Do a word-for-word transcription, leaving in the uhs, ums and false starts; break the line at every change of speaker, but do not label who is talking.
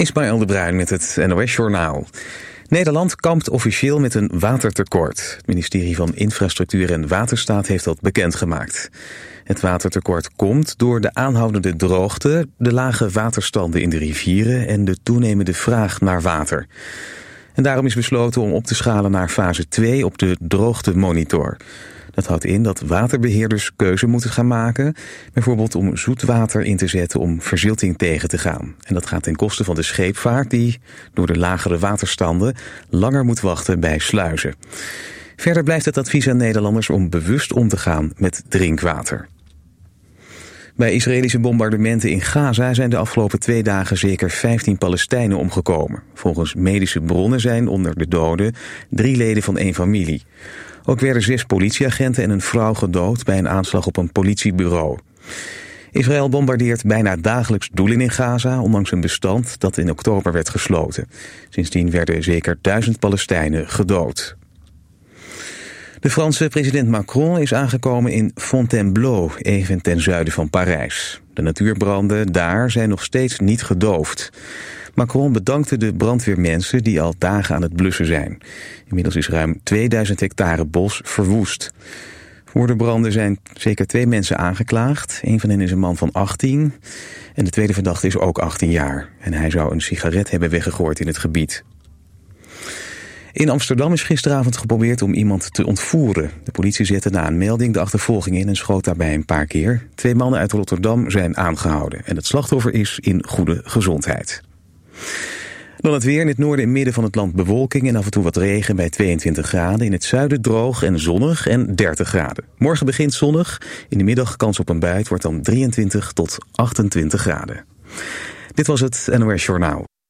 Ismaël de Bruin met het N O S-journaal. Nederland kampt officieel met een watertekort. Het ministerie van Infrastructuur en Waterstaat heeft dat bekendgemaakt. Het watertekort komt door de aanhoudende droogte, de lage waterstanden in de rivieren en de toenemende vraag naar water. En daarom is besloten om op te schalen naar fase twee op de droogtemonitor. Dat houdt in dat waterbeheerders keuze moeten gaan maken, bijvoorbeeld om zoetwater in te zetten om verzilting tegen te gaan. En dat gaat ten koste van de scheepvaart die door de lagere waterstanden langer moet wachten bij sluizen. Verder blijft het advies aan Nederlanders om bewust om te gaan met drinkwater. Bij Israëlische bombardementen in Gaza zijn de afgelopen twee dagen zeker vijftien Palestijnen omgekomen. Volgens medische bronnen zijn onder de doden drie leden van één familie. Ook werden zes politieagenten en een vrouw gedood bij een aanslag op een politiebureau. Israël bombardeert bijna dagelijks doelen in Gaza, ondanks een bestand dat in oktober werd gesloten. Sindsdien werden zeker duizend Palestijnen gedood. De Franse president Macron is aangekomen in Fontainebleau, even ten zuiden van Parijs. De natuurbranden daar zijn nog steeds niet gedoofd. Macron bedankte de brandweermensen die al dagen aan het blussen zijn. Inmiddels is ruim tweeduizend hectare bos verwoest. Voor de branden zijn zeker twee mensen aangeklaagd. Een van hen is een man van achttien en de tweede verdachte is ook achttien jaar. En hij zou een sigaret hebben weggegooid in het gebied. In Amsterdam is gisteravond geprobeerd om iemand te ontvoeren. De politie zette na een melding de achtervolging in en schoot daarbij een paar keer. Twee mannen uit Rotterdam zijn aangehouden en het slachtoffer is in goede gezondheid. Dan het weer. In het noorden en midden van het land bewolking en af en toe wat regen bij tweeëntwintig graden. In het zuiden droog en zonnig en dertig graden. Morgen begint zonnig. In de middag kans op een bui. Het wordt dan drieëntwintig tot achtentwintig graden. Dit was het N O S Journaal.